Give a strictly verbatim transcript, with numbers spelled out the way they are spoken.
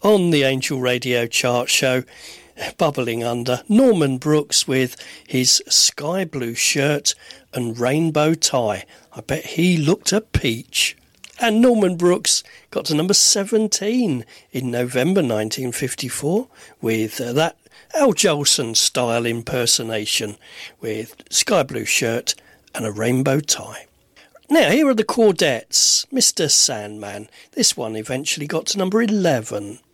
on the Angel Radio chart show, bubbling under, Norman Brooks with his sky blue shirt and rainbow tie. I bet he looked a peach. And Norman Brooks got to number seventeen in November nineteen fifty-four with uh, that Al Jolson style impersonation with sky blue shirt and a rainbow tie. Now, here are the Chordettes, Mister Sandman. This one eventually got to number eleven.